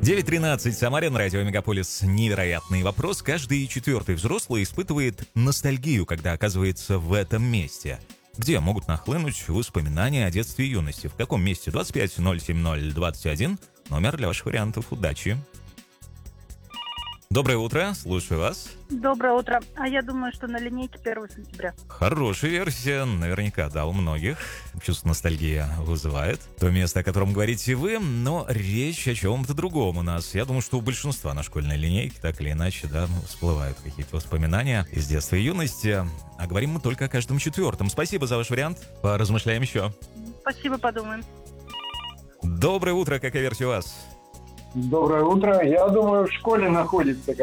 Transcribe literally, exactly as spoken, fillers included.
девять тринадцать, Самарин, радио Мегаполис. Невероятный вопрос. Каждый четвертый взрослый испытывает ностальгию, когда оказывается в этом месте. Где могут нахлынуть воспоминания о детстве и юности? В каком месте? двадцать пять ноль семь ноль двадцать один. Номер для ваших вариантов. Удачи. Доброе утро, слушаю вас. Доброе утро. А я думаю, что на линейке первого сентября. Хорошая версия, наверняка, да, у многих. Чувство ностальгии вызывает то место, о котором говорите вы, но речь о чем-то другом у нас. Я думаю, что у большинства на школьной линейке так или иначе, да, всплывают какие-то воспоминания из детства и юности. А говорим мы только о каждом четвертом. Спасибо за ваш вариант. Поразмышляем еще. Спасибо, подумаем. Доброе утро, какая версия у вас? Доброе утро. Я думаю, в школе находится